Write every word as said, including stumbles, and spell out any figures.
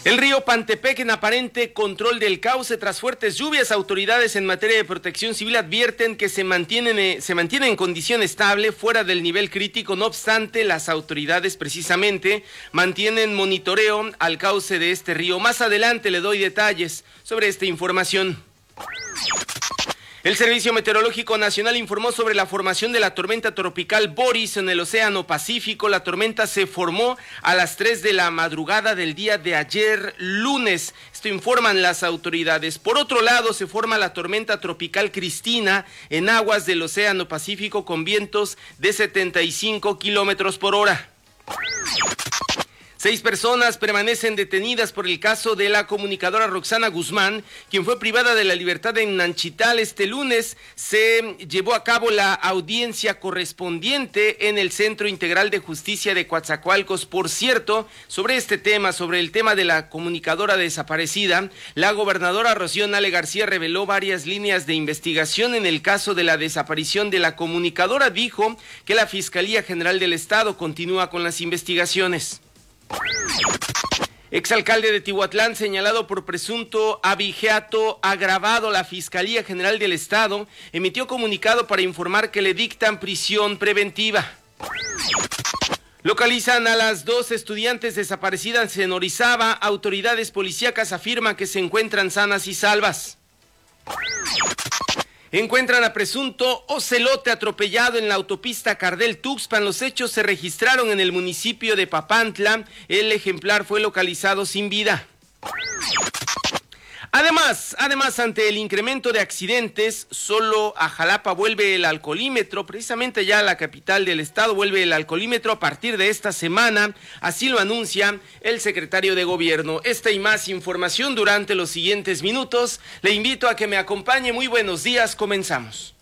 El río Pantepec en aparente control del cauce tras fuertes lluvias. Autoridades en materia de protección civil advierten que se mantienen, se mantiene en condición estable, fuera del nivel crítico. No obstante, las autoridades precisamente mantienen monitoreo al cauce de este río. Más adelante le doy detalles sobre esta información. El Servicio Meteorológico Nacional informó sobre la formación de la tormenta tropical Boris en el Océano Pacífico. La tormenta se formó a las tres de la madrugada del día de ayer, lunes. Esto informan las autoridades. Por otro lado, se forma la tormenta tropical Cristina en aguas del Océano Pacífico con vientos de setenta y cinco kilómetros por hora. Seis personas permanecen detenidas por el caso de la comunicadora Roxana Guzmán, quien fue privada de la libertad en Nanchital. Este lunes se llevó a cabo la audiencia correspondiente en el Centro Integral de Justicia de Coatzacoalcos. Por cierto, sobre este tema, sobre el tema de la comunicadora desaparecida, la gobernadora Rocío Nale García reveló varias líneas de investigación en el caso de la desaparición de la comunicadora. Dijo que la Fiscalía General del Estado continúa con las investigaciones. Exalcalde de Tihuatlán señalado por presunto abigeato agravado. La Fiscalía General del Estado emitió comunicado para informar que le dictan prisión preventiva. Localizan a las dos estudiantes desaparecidas en Orizaba. Autoridades policíacas afirman que se encuentran sanas y salvas. Encuentran a presunto ocelote atropellado en la autopista Cardel-Tuxpan. Los hechos se registraron en el municipio de Papantla. El ejemplar fue localizado sin vida. Además, además, ante el incremento de accidentes, solo a Jalapa vuelve el alcoholímetro. Precisamente ya a la capital del estado vuelve el alcoholímetro a partir de esta semana. Así lo anuncia el secretario de Gobierno. Esta y más información durante los siguientes minutos. Le invito a que me acompañe. Muy buenos días, comenzamos.